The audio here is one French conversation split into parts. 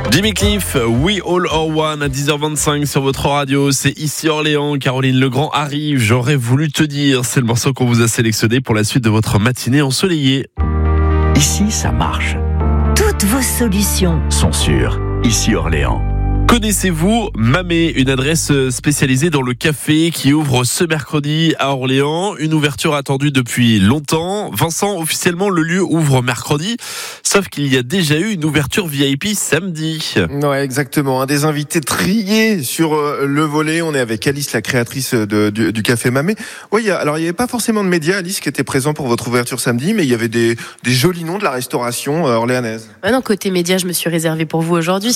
Jimmy Cliff, We All Are One à 10h25 sur votre radio. C'est ici Orléans. Caroline Legrand arrive. J'aurais voulu te dire. C'est le morceau qu'on vous a sélectionné pour la suite de votre matinée ensoleillée. Ici, ça marche. Toutes vos solutions Sont sûres. Ici Orléans. Connaissez-vous Mamé, une adresse spécialisée dans le café qui ouvre ce mercredi à Orléans? Une ouverture attendue depuis longtemps. Vincent, officiellement, le lieu ouvre mercredi, sauf qu'il y a déjà eu une ouverture VIP samedi. Ouais, exactement. Un des invités triés sur le volet. On est avec Alice, la créatrice du café Mamé. Oui, il y avait pas forcément de médias, Alice, qui était présent pour votre ouverture samedi, mais il y avait des jolis noms de la restauration orléanaise. Ah non, côté médias, je me suis réservée pour vous aujourd'hui.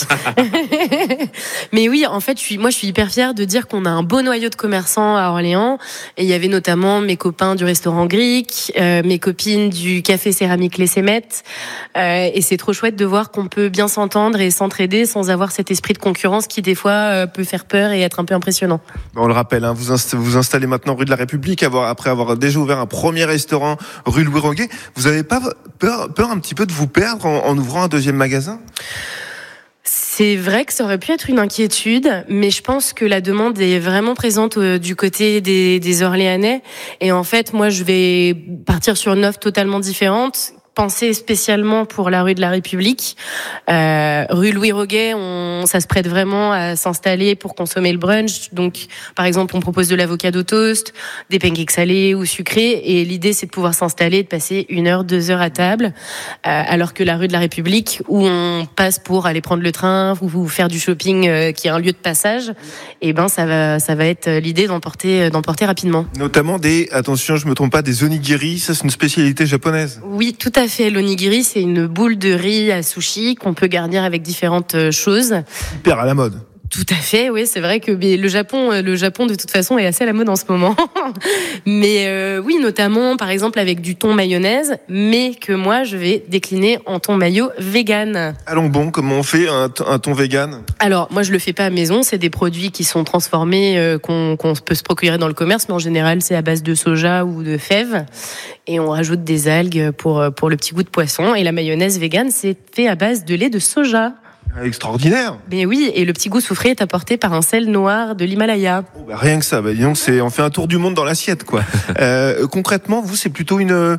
Mais oui, en fait, je suis hyper fière de dire qu'on a un beau noyau de commerçants à Orléans. Et il y avait notamment mes copains du restaurant Greek, mes copines du café céramique Les Sémettes. Et c'est trop chouette de voir qu'on peut bien s'entendre et s'entraider sans avoir cet esprit de concurrence qui, des fois, peut faire peur et être un peu impressionnant. On le rappelle, hein, vous installez maintenant rue de la République après avoir déjà ouvert un premier restaurant rue Louis Roguet. Vous avez pas peur un petit peu de vous perdre en ouvrant un deuxième magasin ? C'est vrai que ça aurait pu être une inquiétude, mais je pense que la demande est vraiment présente du côté des Orléanais. Et en fait, moi, je vais partir sur une offre totalement différente, pensée spécialement pour la rue de la République. Rue Louis Roguet, ça se prête vraiment à s'installer pour consommer le brunch. Donc, par exemple, on propose de l'avocado toast, des pancakes salés ou sucrés. Et l'idée, c'est de pouvoir s'installer et de passer 1 heure, 2 heures à table. Alors que la rue de la République, où on passe pour aller prendre le train ou faire du shopping, qui est un lieu de passage, et ben, ça va être l'idée d'emporter rapidement. Notamment attention, je me trompe pas, des onigiri. Ça, c'est une spécialité japonaise. Oui, tout à fait. L'onigiri, c'est une boule de riz à sushi qu'on peut garnir avec différentes choses. Hyper à la mode. Tout à fait, oui, c'est vrai que le Japon de toute façon est assez à la mode en ce moment. Mais oui, notamment par exemple avec du thon mayonnaise, mais que moi je vais décliner en thon mayo vegan. Allons bon, comment on fait un thon vegan ? Alors moi je le fais pas à maison, c'est des produits qui sont transformés qu'on peut se procurer dans le commerce, mais en général c'est à base de soja ou de fèves et on rajoute des algues pour le petit goût de poisson. Et la mayonnaise vegan, c'est fait à base de lait de soja. Extraordinaire. Mais oui, et le petit goût soufré est apporté par un sel noir de l'Himalaya. Oh bah rien que ça, dis donc, on fait un tour du monde dans l'assiette, quoi. Concrètement, vous, c'est plutôt une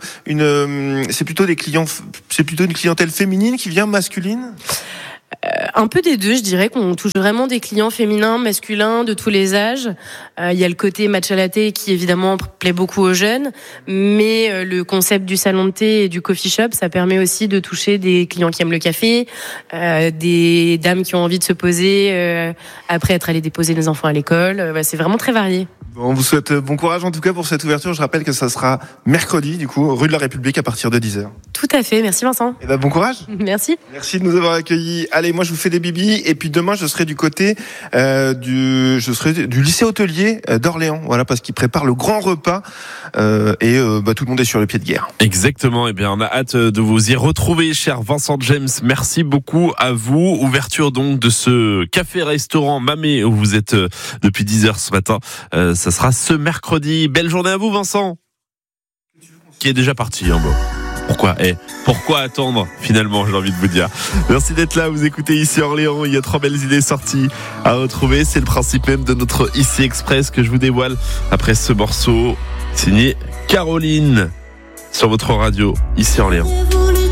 clientèle féminine qui vient masculine ? Un peu des deux, je dirais qu'on touche vraiment des clients féminins, masculins, de tous les âges. Il y a le côté matcha latte qui évidemment plaît beaucoup aux jeunes, mais le concept du salon de thé et du coffee shop, ça permet aussi de toucher des clients qui aiment le café, des dames qui ont envie de se poser après être allées déposer les enfants à l'école. C'est vraiment très varié. Bon, on vous souhaite bon courage en tout cas pour cette ouverture. Je rappelle que ça sera mercredi, du coup, rue de la République à partir de 10h. Tout à fait, merci Vincent. Et bon courage. Merci. Merci de nous avoir accueillis. Allez, moi je vous fais des bibis et puis demain je serai du côté du lycée hôtelier d'Orléans. Voilà, parce qu'ils préparent le grand repas tout le monde est sur le pied de guerre. Exactement. Et bien, on a hâte de vous y retrouver, cher Vincent James. Merci beaucoup à vous. Ouverture donc de ce café-restaurant Mamé où vous êtes depuis 10h ce matin. Ça sera ce mercredi. Belle journée à vous, Vincent. Qui est déjà parti, hein, bon. Pourquoi attendre finalement, j'ai envie de vous dire. Merci d'être là, vous écoutez Ici Orléans, il y a 3 belles idées sorties à retrouver, c'est le principe même de notre Ici Express que je vous dévoile après ce morceau signé Caroline sur votre radio Ici Orléans.